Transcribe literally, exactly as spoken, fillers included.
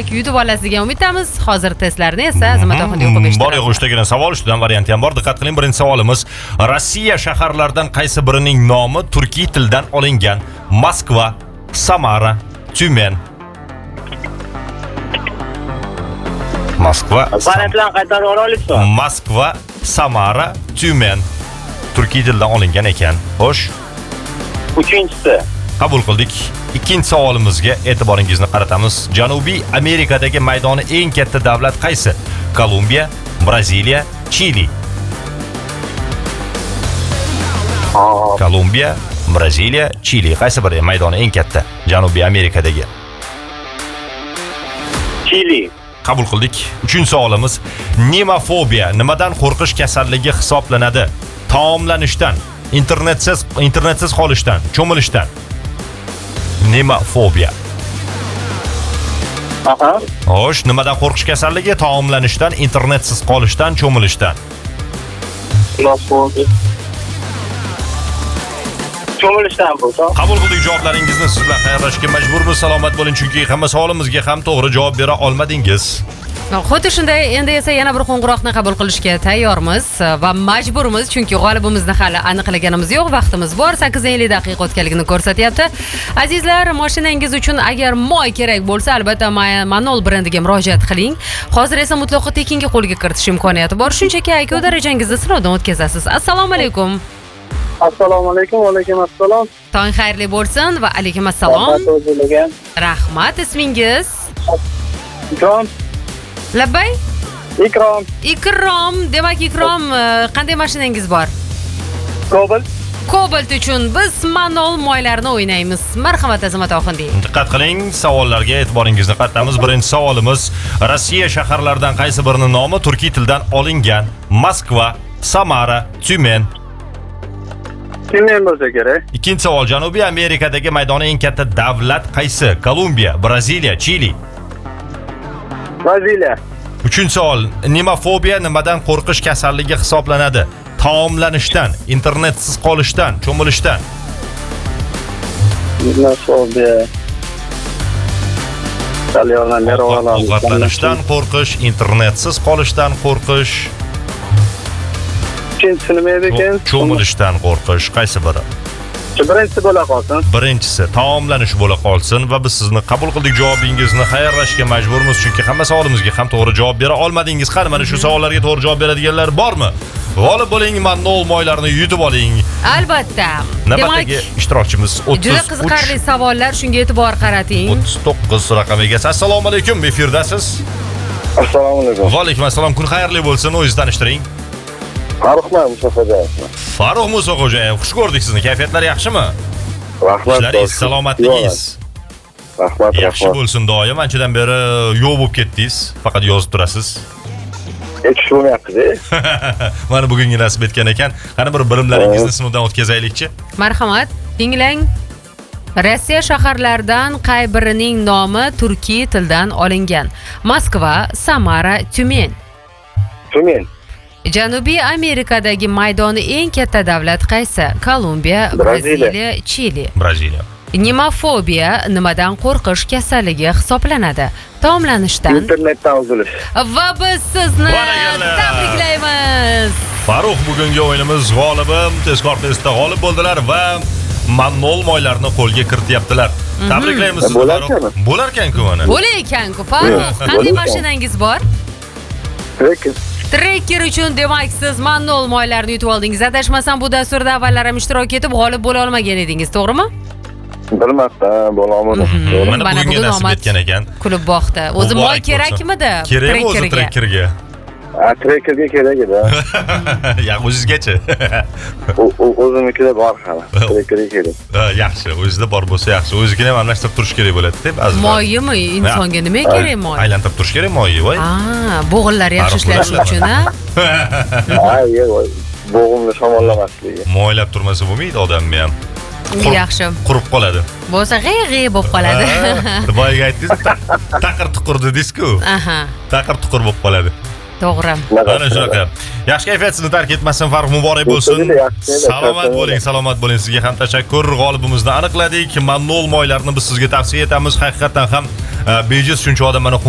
demak yutib olasiz degan umiddamiz. Hozir testlarni esa Azimat Oxundiyev o'qib eshittiradi. Bor yo'q uchtagina savol, ustidan variant ham bor. Diqqat qiling, birinchi savolimiz. Rossiya shaharlaridan qaysi birining nomi turkiy tildan olingan? Moskva, Samara, Tyumen. Moskva. Variantlarni qaytarib olasizmi? Moskva, Samara, Tyumen. Turkiy tildan olingan ekan. Xo'sh. Uchinchisi. Qabul qildik. Ikkinchi savolimizga e'tiboringizni qaratamiz. Janubiy Amerikadagi maydoni eng katta davlat qaysi? Kolumbiya, Braziliya, Chili. Kolumbiya, Braziliya, Chili. Qaysi biri maydoni eng katta? Janubiy Amerikadagi. Chili. Qabul qildik. Uchinchi savolimiz. Nemofobiya nimadan qo'rqish kasalligi hisoblanadi? Taomlanishdan, internetsiz internetsiz qolishdan, cho'milishdan. Nemofobiya. Aha. Xo'sh, nimadan qo'rqish kasalligi? Taomlanishdan, internetsiz qolishdan, cho'milishdan. Nemofobiya. Cho'milishdan bo'lsa. Qabul qildik javoblaringizni. Siz bilan xayrlashishga majburmiz. Salomat bo'ling, chunki hamma savolimizga ham to'g'ri javob bera olmadingiz. Xuddi shunday, endi esa yana bir qo'ng'iroqni qabul qilishga tayyormiz va majburmiz, chunki g'olibimizni hali aniqlaganimiz yo'q, vaqtimiz bor. sakkiz ellik daqiqa o'tganligini ko'rsatyapti. Azizlar, mashinangiz uchun agar moy kerak bo'lsa, albatta Manol brendiga murojaat qiling. Hozir esa mutlaqo tekinga qo'lga kiritish imkoniyati bor. Shunchaki I Q darajangizni sinovdan o'tkazasiz. Assalomu alaykum. Assalomu alaykum, va alaykum assalom. Tong xayrli bo'lsin va alaykum assalom. Rahmat, ismingiz? Ikrom. Labbay? Ikrom. Ikrom, demak Ikrom, qanday mashinangiz bor? Cobalt. Cobalt uchun biz Manol moylarini o'ynaymiz. Marhamat Azimat Oxundiyev. Diqqat qiling, savollarga e'tiboringizni qaratamiz. Birinchi savolimiz. Rossiya shaharlaridan qaysi birining nomi turkiy tildan olingan? Moskva, Samara, Tyumen. Tyumen bo'lsa kerak. Ikkinchi savol. Janubiy Amerikadagi maydoni eng katta davlat qaysi? Kolumbiya, Braziliya, Chili. Braziliya. Uchinchi savol. Nemofobiya nimadan qo'rqish kasalligi hisoblanadi? Taomlanishdan, internetsiz qolishdan, cho'milishdan. Nemofobiya. Ovqatlanishdan qo'rqish, internetsiz qolishdan qo'rqish. Uchinchisi nima edi ekan? Cho'milishdan qo'rqish. Qaysi biri? Birinchisi bo'la qolsin. Birinchisi taomlanish bo'la qolsin va biz sizni qabul qildik javobingizni. Xayrlashishga majburmiz, chunki hamma savolimizga ham to'g'ri javob bera olmadingiz. Qani mana shu savollarga to'g'ri javob beradiganlar bormi? G'olib bo'ling, Manol moylarini yutib oling. Albatta. Navbatdagi ishtirokchimiz o'ttiz uch. Juda qiziqarli savollar, shunga e'tibor qarating. o'ttiz to'qqiz raqam egasi. Assalomu alaykum, efirdasiz. Assalomu alaykum. Va alaykum assalom. Kun xayrli bo'lsin. O'zingizni tanishtiring. Farruhman Musoxo'jayev. Farruh Musoxo'jayev, xush ko'rdik sizni. Kayfiyatlar yaxshimi? Rahmat. Ishlaringiz, salomatligingiz. Rahmat, Yaxshi bo'lsin doim. Anchadan beri yo'q bo'lib ketdingiz. Faqat yozib turasiz. Hech bo'lmayapti. Mana bugungi nasib etgan ekan. Qani bir birimlaringizni sinovdan o'tkazaylikchi. Marhamat, tinglang. Rossiya shaharlaridan qay birining nomi turkiy tildan olingan? Moskva, Samara, Tyumen. Tyumen. Janubiy Amerikadagi maydoni eng katta davlat qaysi? Kolumbiya, Braziliya, Chili. Braziliya. Nemofobiya nimadan qo'rqish kasalligi hisoblanadi? Taomlanishdan. Internetdan uzilish. Va biz sizni tabriklaymiz. Farruh bugungi o'yinimiz g'olibi, tezkor testda g'olib bo'ldilar va Manol moylarini qo'lga kirityaptilar. Tabriklaymiz sizni Farruh. Bo'lar ekan-ku mana. Bo'lar ekan-ku Farruh. Qanday mashinangiz bor? Trekker. Trekker uchun demak siz Manol moylarini yutib oldingiz. Adashmasam bu dasturda avvallar ham ishtirok etib g'olib bo'la olmagan edingiz, to'g'rimi? Bir marta bo'la olmadim. Mana bugungi nasib etgan ekan. Kulib boqdi. O'zi moy kerakmidi? Kerakmi o'zi trekkerga? Ha, trekkerga kerak edi. Ya, o'zingizgacha. O'zimnikida bor hali. Trekkerga kerak. Ha, yaxshi. O'zingizda bor bo'lsa yaxshi. O'zingizga ham almashtirib turish kerak bo'ladi-da ba'zida. Moyimi insonga nima kerak moy? Aylantirib turish kerak moyi, voy. Ha, bo'g'inlar yaxshi ishlashi uchun, ha? Ha, yo'q. Bo'g'imni shamollamasligi. Moylab turmasa bo'lmaydi odamni ham. Yaxshi. Qurib qoladi. Bo'lsa g'ey-g'ey bo'lib qoladi. Boyaga aytdingiz, taqir tuqur dedingiz-ku. Aha. Taqir tuqur bo'lib qoladi. To'g'ri. Mana shunaqa. Yaxshi kayfiyatingizni tark etmasin, Farruh muborak bo'lsin. Salomat bo'ling, salomat bo'ling. Sizga ham tashakkur. G'olibimizni aniqladik. Manol moylarini biz sizga tavsiya etamiz. Haqiqatan ham bejiz shuncha odam mana